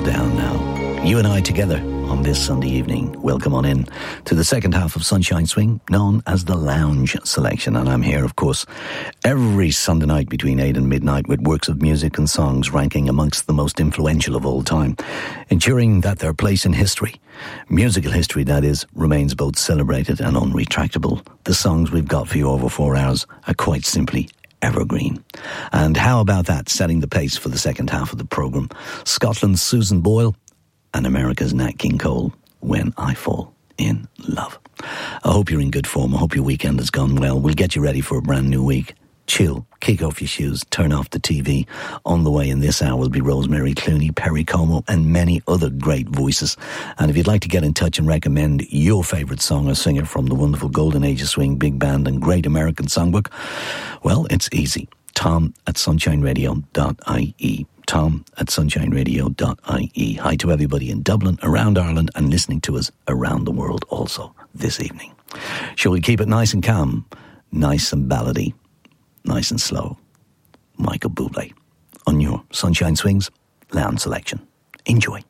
down now. You and I together on this Sunday evening. Welcome on in to the second half of Sunshine Swing, known as the Lounge Selection. And I'm here, of course, every Sunday night between 8 and midnight with works of music and songs ranking amongst the most influential of all time, ensuring that their place in history, musical history that is, remains both celebrated and unretractable. The songs we've got for you over 4 hours are quite simply evergreen. And how about that, setting the pace for the second half of the programme? Scotland's Susan Boyle and America's Nat King Cole, When I Fall in Love. I hope you're in good form. I hope your weekend has gone well. We'll get you ready for a brand new week. Chill, kick off your shoes, turn off the TV. On the way in this hour will be Rosemary Clooney, Perry Como and many other great voices. And if you'd like to get in touch and recommend your favourite song or singer from the wonderful Golden Age of Swing, Big Band and Great American Songbook, well, it's easy. Tom@sunshineradio.ie. Tom@sunshineradio.ie. Hi to everybody in Dublin, around Ireland, and listening to us around the world also this evening. Shall we keep it nice and calm, nice and ballady, nice and slow? Michael Bublé on your Sunshine Swings Lounge Selection. Enjoy.